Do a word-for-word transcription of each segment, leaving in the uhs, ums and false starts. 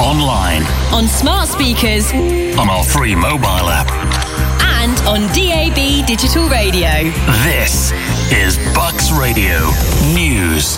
online, on smart speakers, on our free mobile app, and on D A B digital radio. This is Bucks Radio News.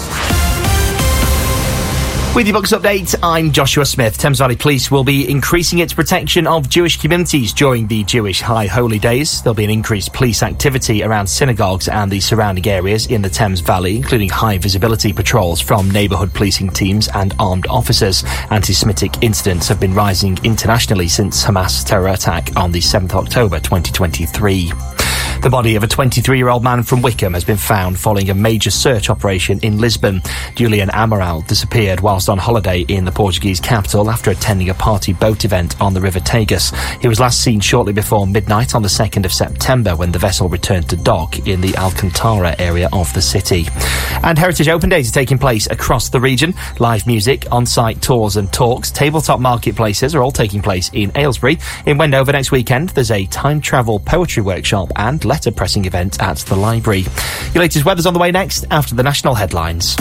With your Bucks update, I'm Joshua Smith. Thames Valley Police will be increasing its protection of Jewish communities during the Jewish High Holy Days. There'll be an increased police activity around synagogues and the surrounding areas in the Thames Valley, including high visibility patrols from neighbourhood policing teams and armed officers. Anti-Semitic incidents have been rising internationally since Hamas terror attack on the seventh of October twenty twenty-three. The body of a twenty-three-year-old man from Wickham has been found following a major search operation in Lisbon. Julian Amaral disappeared whilst on holiday in the Portuguese capital after attending a party boat event on the River Tagus. He was last seen shortly before midnight on the second of September when the vessel returned to dock in the Alcantara area of the city. And Heritage Open Days are taking place across the region. Live music, on-site tours and talks, tabletop marketplaces are all taking place in Aylesbury. In Wendover next weekend, there's a time travel poetry workshop and letter pressing event at the library. Your latest weather's on the way next after the national headlines.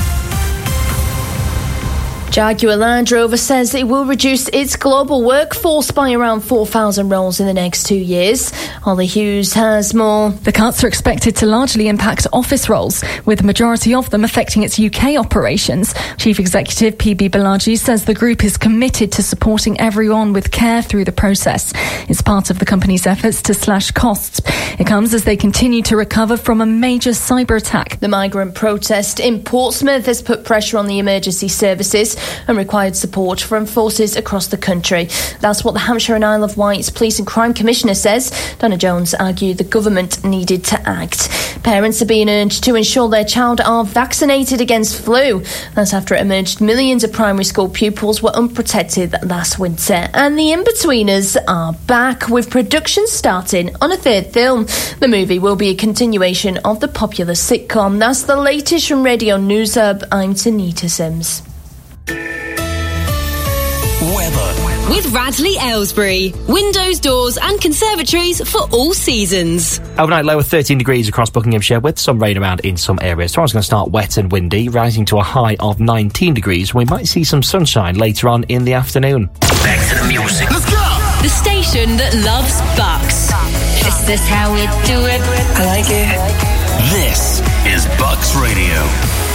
Jaguar Land Rover says it will reduce its global workforce by around four thousand roles in the next two years. Holly Hughes has more. The cuts are expected to largely impact office roles, with the majority of them affecting its U K operations. Chief Executive P B Balaji says the group is committed to supporting everyone with care through the process. It's part of the company's efforts to slash costs. It comes as they continue to recover from a major cyber attack. The migrant protest in Portsmouth has put pressure on the emergency services and required support from forces across the country. That's what the Hampshire and Isle of Wight Police and Crime Commissioner says. Donna Jones argued the government needed to act. Parents are being urged to ensure their child are vaccinated against flu. That's after it emerged millions of primary school pupils were unprotected last winter. And the In-Betweeners are back, with production starting on a third film. The movie will be a continuation of the popular sitcom. That's the latest from Radio News Hub. I'm Tanita Sims. Weather. With Radley Aylesbury. Windows, doors and conservatories for all seasons. Overnight low of thirteen degrees across Buckinghamshire with some rain around in some areas. Tomorrow's going to start wet and windy, rising to a high of nineteen degrees. We might see some sunshine later on in the afternoon. Back to the music. Let's go! The station that loves Bucks. Is this how we do it? I like it. This is Bucks Radio.